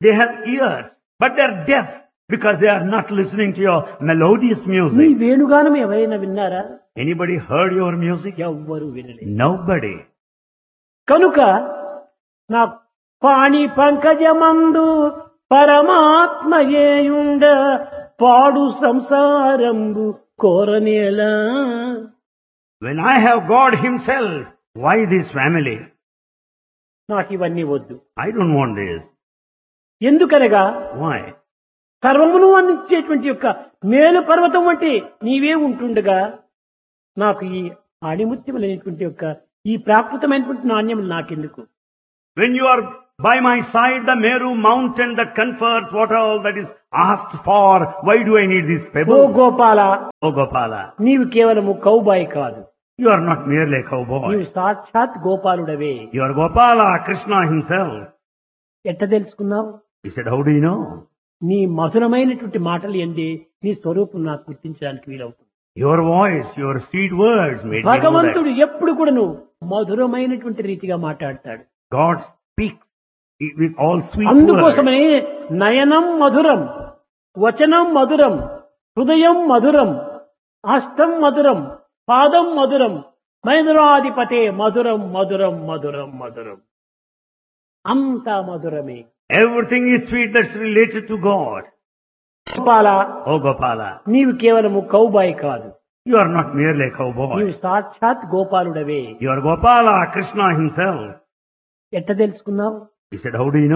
They have ears, but they are deaf because they are not listening to your melodious నీ music. వేణుగానం ఎవరైనా విన్నారా? Anybody heard your music? ఎవ్వరు వినలేదు. Nobody. కనుక నా పాణి పంకజమందు పరమాత్మయేయుండ పాడు సంసారంబు కోరనేలా. When I have God Himself, why this family? నాకు ఇవన్నీ వద్దు. I don't want this. ఎందుకనగా Why? సర్వమును అందించేటువంటి యొక్క మేలు పర్వతం వంటి నీవే ఉంటుండగా నాకు ఈ ఆణిముత్యములైనటువంటి యొక్క ఈ ప్రాకృతమైనటువంటి నాణ్యములు నాకెందుకు? When you are by my side, the Meru mountain that confers what all that is asked for, why do I need this oh pebble? Gopala, Oh Gopala, నీవు కేవలము కౌబాయి కాదు, you are not merely a cowboy. నీవు సాక్షాత్ గోపాలుడవే. You are Gopala, Krishna Himself. ఎట్ట తెలుసుకున్నావు? He said, how do you know? నీ మధురమైనటువంటి మాటలు ఎందే నీ స్వరూపం నాకు గుర్తించడానికి వీలవుతుంది. Your voice, your sweet words made me know that. భగవంతుడు ఎప్పుడు కూడా నువ్వు మధురమైనటువంటి రీతిగా మాట్లాడతాడు. God speaks with all sweet words. అందుకోసమే నయనం మధురం, వచనం మధురం, హృదయం మధురం, హస్తం మధురం, పాదం మధురం, మధురాధిపతే మధురం మధురం మధురం మధురం. అంతా మధురమే. Everything is sweet that's related to God. Gopala, Oh Gopala, నీవు కేవలము కౌబాయి కాదు, you are not merely a cowboy. నీవు సాక్షాత్ గోపాలుడవే. You are Gopala, Krishna Himself. ఎట్ట తెలుసుకున్నావు? He said, how do you know?